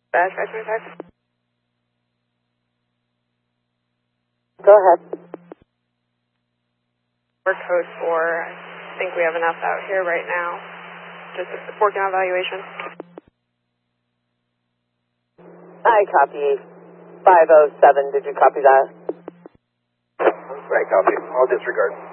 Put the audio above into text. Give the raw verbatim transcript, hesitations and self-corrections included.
Badge five twenty-five. Go ahead. Work code four. I think we have enough out here right now. Just working on evaluation. I copy. five oh seven, did you copy that? Right, copy. I'll disregard.